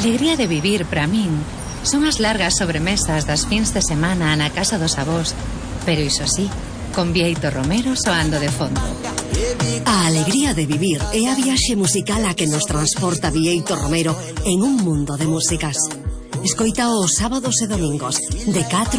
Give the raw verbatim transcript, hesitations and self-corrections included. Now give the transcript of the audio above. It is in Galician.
alegría de vivir, para min, son as largas sobremesas das fins de semana na casa dos avós, pero iso sí, con Bieito Romero soando de fondo. A alegría de vivir é a viaxe musical a que nos transporta Bieito Romero en un mundo de músicas. Escoita os sábados e domingos, de catro